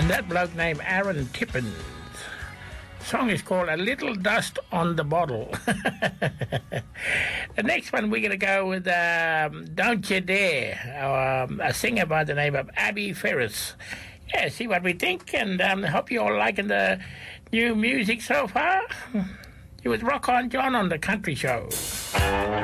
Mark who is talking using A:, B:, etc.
A: and that bloke named Aaron Tippins. The song is called A Little Dust on the Bottle. The next one we're going to go with Don't You Dare, a singer by the name of Abby Ferris. Yeah, see what we think, and hope you're all liking the new music so far. It was Rock On John on the Country Show.